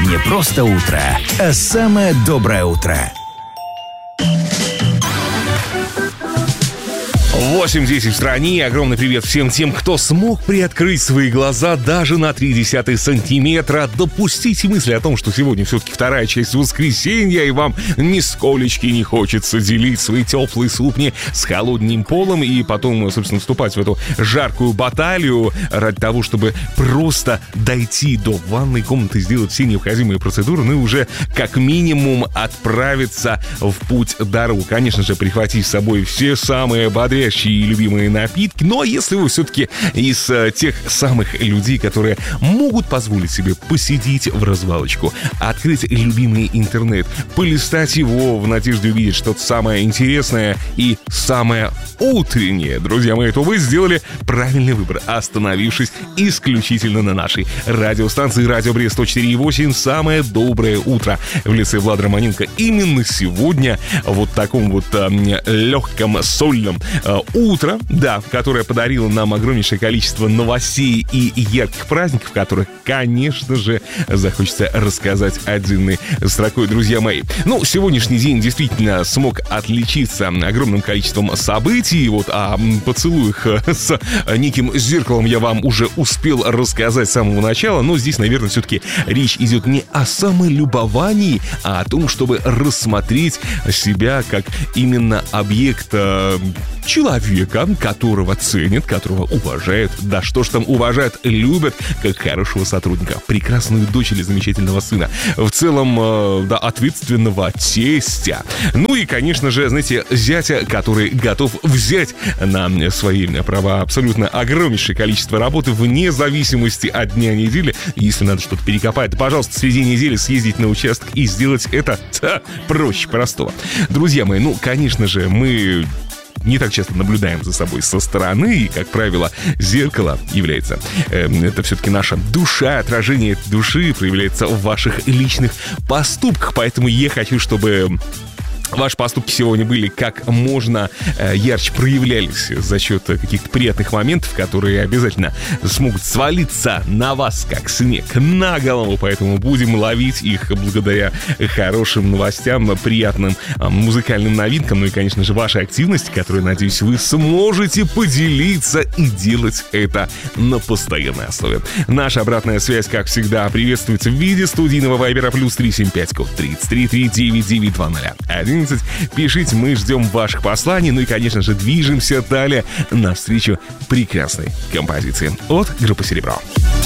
Не просто утро, а самое доброе утро. 8:10 в стране. Огромный привет всем тем, кто смог приоткрыть свои глаза даже на 0,3 сантиметра. Допустите мысли о том, что сегодня все-таки вторая часть воскресенья, и вам нисколечки не хочется делить свои теплые супни с холодным полом и потом, собственно, вступать в эту жаркую баталию ради того, чтобы просто дойти до ванной комнаты, сделать все необходимые процедуры, ну и уже как минимум отправиться в путь дорогу. Конечно же, прихватив с собой все самые бодрящие и любимые напитки. Ну а если вы все-таки из тех самых людей, которые могут позволить себе посидеть в развалочку, открыть любимый интернет, полистать его в надежде увидеть что-то самое интересное и самое утреннее, друзья мои, то вы сделали правильный выбор, остановившись исключительно на нашей радиостанции Радио Брест 104.8. Самое доброе утро в лице Влада Романенко. Именно сегодня вот таком вот легком, сольном утро, да, которое подарило нам огромнейшее количество новостей и ярких праздников, которых, конечно же, захочется рассказать отдельной строкой, друзья мои. Ну, сегодняшний день действительно смог отличиться огромным количеством событий. Вот о поцелуях с неким зеркалом я вам уже успел рассказать с самого начала, но здесь, наверное, все-таки речь идет не о самолюбовании, а о том, чтобы рассмотреть себя как именно объект человека, которого ценят, которого уважают, да что ж там уважают, любят, как хорошего сотрудника, прекрасную дочь или замечательного сына, в целом, да, ответственного тестя. Ну и, конечно же, знаете, зятя, который готов взять на свои права абсолютно огромнейшее количество работы вне зависимости от дня недели. Если надо что-то перекопать, то, пожалуйста, среди недели съездить на участок и сделать это проще простого. Друзья мои, ну, конечно же, мы не так часто наблюдаем за собой со стороны, и, как правило, зеркало является, это все-таки наша душа, отражение этой души проявляется в ваших личных поступках, поэтому я хочу, чтобы ваши поступки сегодня были как можно ярче проявлялись за счет каких-то приятных моментов, которые обязательно смогут свалиться на вас, как снег на голову. Поэтому будем ловить их благодаря хорошим новостям, приятным музыкальным новинкам, ну и, конечно же, вашей активности, которую, надеюсь, вы сможете поделиться и делать это на постоянной основе. Наша обратная связь, как всегда, приветствуется в виде студийного вайбера +375 код 333990. Пишите, мы ждем ваших посланий. Ну и, конечно же, движемся далее навстречу прекрасной композиции от группы «Серебро».